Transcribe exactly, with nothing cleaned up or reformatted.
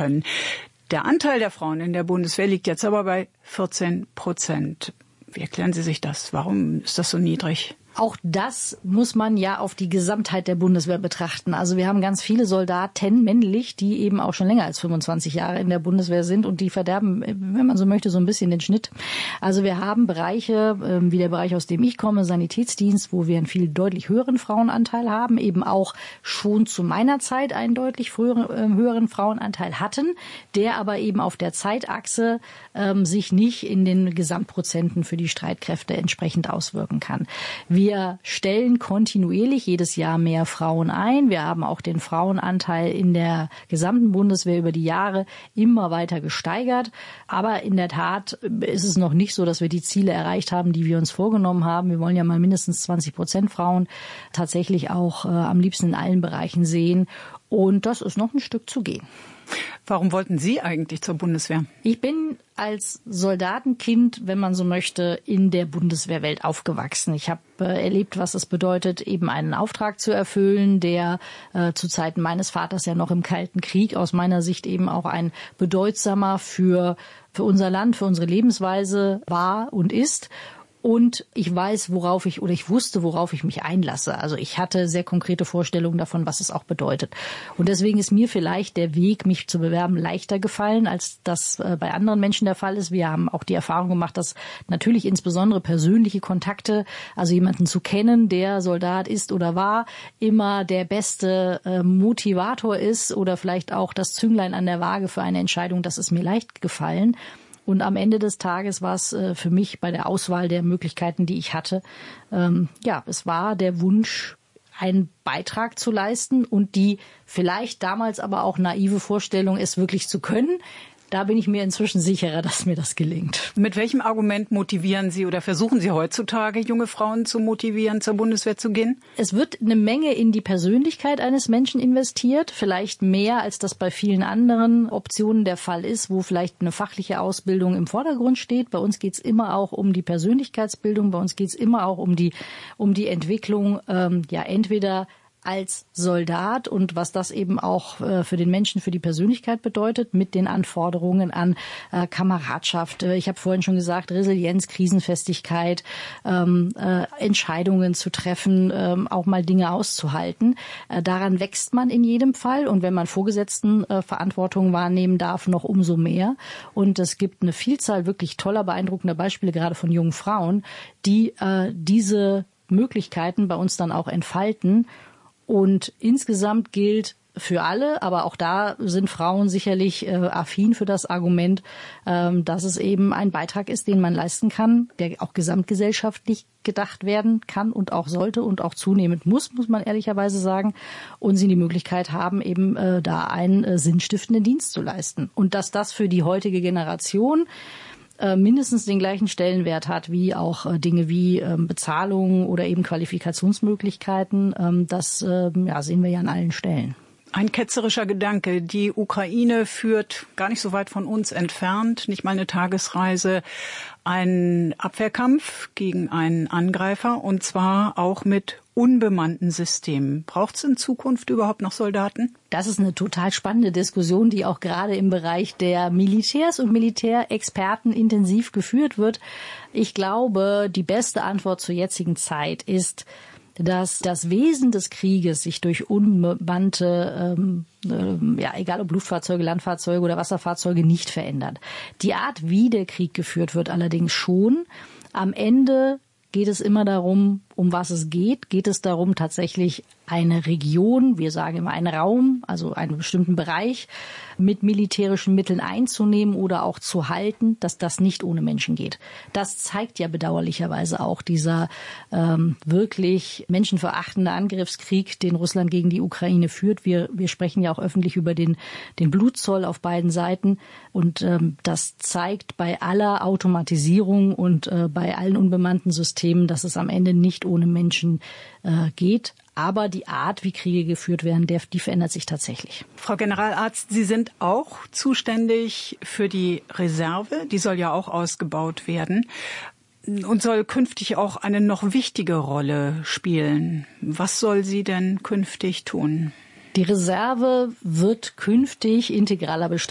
können. Der Anteil der Frauen in der Bundeswehr liegt jetzt aber bei vierzehn Prozent. Wie erklären Sie sich das? Warum ist das so niedrig? Auch das muss man ja auf die Gesamtheit der Bundeswehr betrachten. Also wir haben ganz viele Soldaten männlich, die eben auch schon länger als fünfundzwanzig Jahre in der Bundeswehr sind und die verderben, wenn man so möchte, so ein bisschen den Schnitt. Also wir haben Bereiche, wie der Bereich, aus dem ich komme, Sanitätsdienst, wo wir einen viel deutlich höheren Frauenanteil haben, eben auch schon zu meiner Zeit einen deutlich früheren, höheren Frauenanteil hatten, der aber eben auf der Zeitachse ähm, sich nicht in den Gesamtprozenten für die Streitkräfte entsprechend auswirken kann. Wir Wir stellen kontinuierlich jedes Jahr mehr Frauen ein. Wir haben auch den Frauenanteil in der gesamten Bundeswehr über die Jahre immer weiter gesteigert. Aber in der Tat ist es noch nicht so, dass wir die Ziele erreicht haben, die wir uns vorgenommen haben. Wir wollen ja mal mindestens zwanzig Prozent Frauen tatsächlich auch äh, am liebsten in allen Bereichen sehen. Und das ist noch ein Stück zu gehen. Warum wollten Sie eigentlich zur Bundeswehr? Ich bin als Soldatenkind, wenn man so möchte, in der Bundeswehrwelt aufgewachsen. Ich habe äh, erlebt, was es bedeutet, eben einen Auftrag zu erfüllen, der äh, zu Zeiten meines Vaters ja noch im Kalten Krieg aus meiner Sicht eben auch ein bedeutsamer für, für unser Land, für unsere Lebensweise war und ist. Und ich weiß, worauf ich, oder ich wusste, worauf ich mich einlasse. Also ich hatte sehr konkrete Vorstellungen davon, was es auch bedeutet. Und deswegen ist mir vielleicht der Weg, mich zu bewerben, leichter gefallen, als das bei anderen Menschen der Fall ist. Wir haben auch die Erfahrung gemacht, dass natürlich insbesondere persönliche Kontakte, also jemanden zu kennen, der Soldat ist oder war, immer der beste Motivator ist oder vielleicht auch das Zünglein an der Waage für eine Entscheidung. Das ist mir leicht gefallen. Und am Ende des Tages war es äh, für mich bei der Auswahl der Möglichkeiten, die ich hatte, ähm, ja, es war der Wunsch, einen Beitrag zu leisten und die vielleicht damals aber auch naive Vorstellung, es wirklich zu können. Da bin ich mir inzwischen sicherer, dass mir das gelingt. Mit welchem Argument motivieren Sie oder versuchen Sie heutzutage, junge Frauen zu motivieren, zur Bundeswehr zu gehen? Es wird eine Menge in die Persönlichkeit eines Menschen investiert, vielleicht mehr, als das bei vielen anderen Optionen der Fall ist, wo vielleicht eine fachliche Ausbildung im Vordergrund steht. Bei uns geht es immer auch um die Persönlichkeitsbildung, bei uns geht es immer auch um die, um die Entwicklung, ähm, ja, entweder als Soldat und was das eben auch äh, für den Menschen, für die Persönlichkeit bedeutet, mit den Anforderungen an äh, Kameradschaft. Äh, ich habe vorhin schon gesagt, Resilienz, Krisenfestigkeit, ähm, äh, Entscheidungen zu treffen, äh, auch mal Dinge auszuhalten. Äh, daran wächst man in jedem Fall und wenn man Vorgesetzten äh, Verantwortung wahrnehmen darf, noch umso mehr. Und es gibt eine Vielzahl wirklich toller, beeindruckender Beispiele, gerade von jungen Frauen, die äh, diese Möglichkeiten bei uns dann auch entfalten. Und insgesamt gilt für alle, aber auch da sind Frauen sicherlich äh, affin für das Argument, ähm, dass es eben ein Beitrag ist, den man leisten kann, der auch gesamtgesellschaftlich gedacht werden kann und auch sollte und auch zunehmend muss, muss man ehrlicherweise sagen. Und sie die Möglichkeit haben, eben äh, da einen äh, sinnstiftenden Dienst zu leisten. Und dass das für die heutige Generation mindestens den gleichen Stellenwert hat wie auch Dinge wie ähm, Bezahlung oder eben Qualifikationsmöglichkeiten. Ähm, das ähm, ja, sehen wir ja an allen Stellen. Ein ketzerischer Gedanke. Die Ukraine führt gar nicht so weit von uns entfernt, nicht mal eine Tagesreise, einen Abwehrkampf gegen einen Angreifer und zwar auch mit unbemannten Systemen. Braucht es in Zukunft überhaupt noch Soldaten? Das ist eine total spannende Diskussion, die auch gerade im Bereich der Militärs und Militärexperten intensiv geführt wird. Ich glaube, die beste Antwort zur jetzigen Zeit ist, dass das Wesen des Krieges sich durch unbemannte, ähm, äh, ja, egal ob Luftfahrzeuge, Landfahrzeuge oder Wasserfahrzeuge, nicht verändert. Die Art, wie der Krieg geführt wird, allerdings schon. Am Ende geht es immer darum, um was es geht. Geht es darum, tatsächlich eine Region, wir sagen immer einen Raum, also einen bestimmten Bereich, mit militärischen Mitteln einzunehmen oder auch zu halten, dass das nicht ohne Menschen geht. Das zeigt ja bedauerlicherweise auch dieser ähm, wirklich menschenverachtende Angriffskrieg, den Russland gegen die Ukraine führt. Wir, wir sprechen ja auch öffentlich über den, den Blutzoll auf beiden Seiten. Und ähm, das zeigt bei aller Automatisierung und äh, bei allen unbemannten Systemen, dass es am Ende nicht ohne Menschen äh, geht. Aber die Art, wie Kriege geführt werden, der, die verändert sich tatsächlich. Frau Generalarzt, Sie sind auch zuständig für die Reserve. Die soll ja auch ausgebaut werden und soll künftig auch eine noch wichtige Rolle spielen. Was soll sie denn künftig tun? Die Reserve wird künftig integraler Bestandteil